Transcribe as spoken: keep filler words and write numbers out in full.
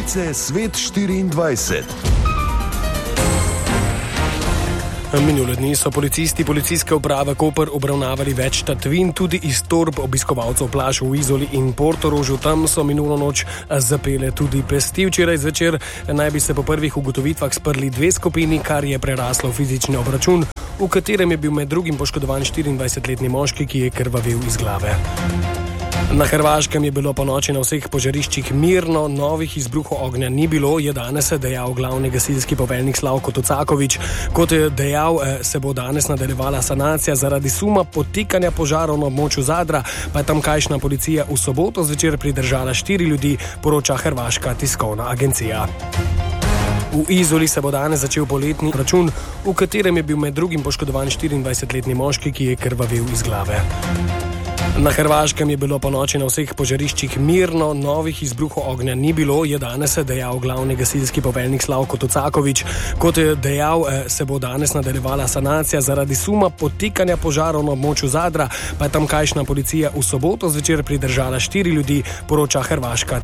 Novice Svet štiriindvajset. Minule dni so policisti policijske uprave Koper obravnavali več tatvin, tudi iz torb obiskovalcev plaž v Izoli in Portorožu. Tam so minulo noč zapele tudi pesti. Včeraj zvečer naj bi se po prvih ugotovitvah sprli dve skupini, kar je preraslo fizični obračun, v katerem je bil med drugim poškodovan štiriindvajsetletni moški, ki je krvavel iz glave. Na Hrvaškem je bilo ponoči na vseh požariščih mirno, novih izbruhov ognja ni bilo, je danes dejal glavni gasilski poveljnik Slavko Tucaković. Kot je dejal, se bo danes nadaljevala sanacija zaradi suma podtikanja požarov na območju Zadra, pa je tamkajšnja policija v soboto zvečer pridržala štiri ljudi, poroča hrvaška tiskovna agencija. V Izoli se bo danes začel poletni račun, v katerem je bil med drugim poškodovan štiriindvajsetletni moški, ki je krvavel iz glave. Na Hrvaškem je bilo ponoči na vseh požariščih mirno, novih izbruhov ognja ni bilo, je danes dejal glavni gasilski poveljnik Slavko Tucaković. Kot je dejal, se bo danes nadaljevala sanacija zaradi suma podtikanja požarov na območju Zadra, pa je tamkajšnja policija v soboto zvečer pridržala štiri ljudi, poroča hrvaška